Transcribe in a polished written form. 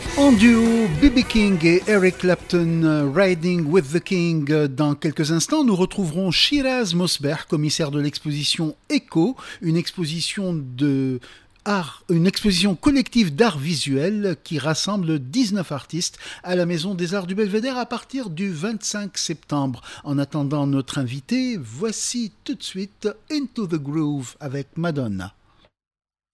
En duo, B.B. King et Eric Clapton, Riding with the King. Dans quelques instants, nous retrouverons Shiraz Mosbeh, commissaire de l'exposition ECHO, une exposition collective d'art visuel qui rassemble 19 artistes à la Maison des Arts du Belvédère à partir du 25 septembre. En attendant notre invité, voici tout de suite Into the Groove avec Madonna.